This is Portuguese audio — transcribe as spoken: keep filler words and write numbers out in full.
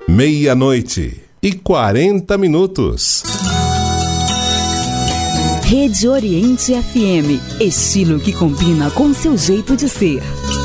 Meia-noite e quarenta minutos. Rede Oriente F M, estilo que combina com seu jeito de ser.